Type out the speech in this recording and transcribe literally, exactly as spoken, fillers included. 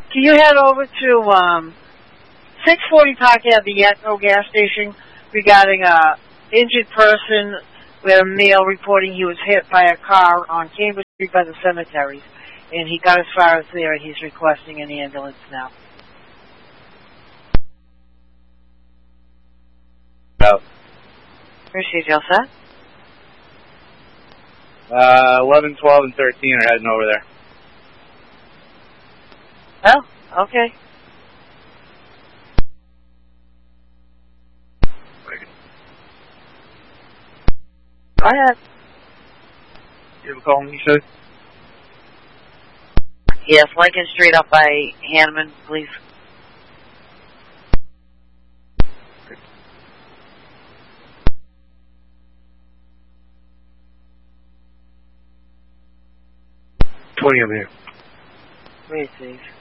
Can you head over to um, six forty Park Ave, the Yatco gas station, regarding a injured person with a male reporting he was hit by a car on Cambridge Street by the cemeteries, and he got as far as there, and he's requesting an ambulance now. No. Appreciate you, all set? Uh, eleven, twelve, and thirteen are heading over there. Oh, okay. Go ahead. You have a call when you should? Yes, Lincoln Street up by Hanneman, please. twenty, I'm here. Wait, please.